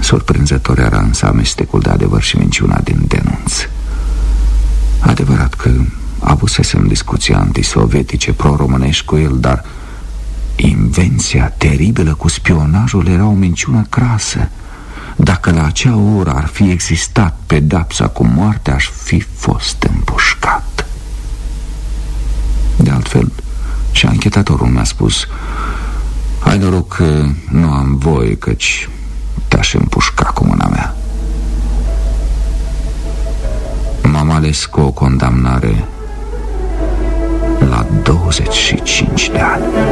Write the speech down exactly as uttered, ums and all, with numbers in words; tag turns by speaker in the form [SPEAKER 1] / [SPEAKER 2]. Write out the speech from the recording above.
[SPEAKER 1] Surprinzător era însă amestecul de adevăr și minciuna din denunț. Adevărat că avusesem discuții antisovietice pro-românești cu el, dar invenția teribilă cu spionajul era o minciună crasă. Dacă la acea oră ar fi existat pedapsa cu moartea, aș fi fost împușcat. De altfel, și anchetatorul mi-a spus: ai noroc că nu am voie, căci te-aș împușca cu mâna mea. M-am ales cu o condamnare la douăzeci și cinci de ani.